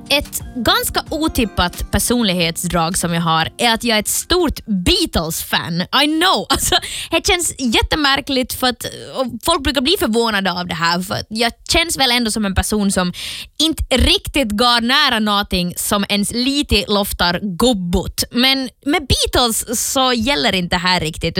Ett ganska otippat personlighetsdrag som jag har är att jag är ett stort Beatles-fan. I know! Alltså, det känns jättemärkligt för att folk brukar bli förvånade av det här. För jag känns väl ändå som en person som inte riktigt går nära någonting som ens lite loftar gubbot. Men med Beatles så gäller inte det här riktigt.